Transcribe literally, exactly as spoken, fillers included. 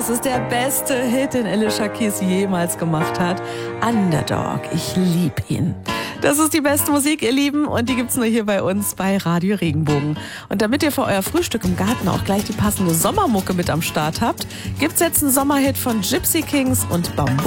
das ist der beste Hit, den Alicia Keys jemals gemacht hat. Underdog, ich lieb ihn. Das ist die beste Musik, ihr Lieben, und die gibt's nur hier bei uns bei Radio Regenbogen. Und damit ihr für euer Frühstück im Garten auch gleich die passende Sommermucke mit am Start habt, gibt's jetzt einen Sommerhit von Gypsy Kings und Bamboo.